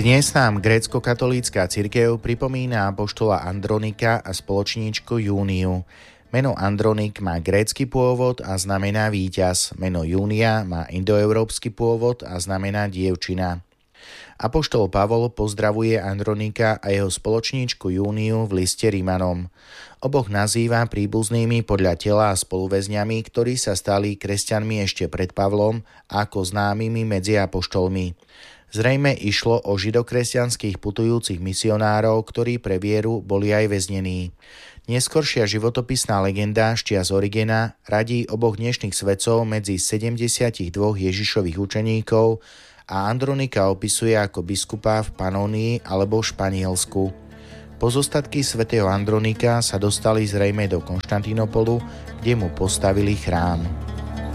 Dnes nám grécko-katolícka cirkev pripomína apoštola Andronika a spoločníčku Júniu. Meno Andronik má grécky pôvod a znamená víťaz. Meno Júnia má indoeurópsky pôvod a znamená dievčina. Apoštol Pavol pozdravuje Andronika a jeho spoločníčku Júniu v liste Rimanom. Oboch nazýva príbuznými podľa tela a spoluväzňami, ktorí sa stali kresťanmi ešte pred Pavlom ako známymi medzi apoštolmi. Zrejme išlo o židokresťanských putujúcich misionárov, ktorí pre vieru boli aj väznení. Neskoršia životopisná legenda z čias Origena radí oboch dnešných svedcov medzi 72 Ježišových učeníkov a Andronika opisuje ako biskupa v Panónii alebo v Španielsku. Pozostatky svätého Andronika sa dostali zrejme do Konštantínopolu, kde mu postavili chrám.